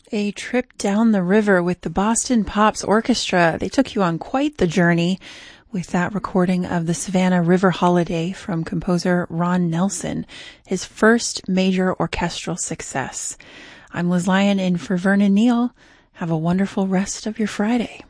A trip down the river with the Boston Pops Orchestra. They took you on quite the journey with that recording of the Savannah River Holiday from composer Ron Nelson, his first major orchestral success. I'm Liz Lyon in for Vernon Neal. Have a wonderful rest of your Friday.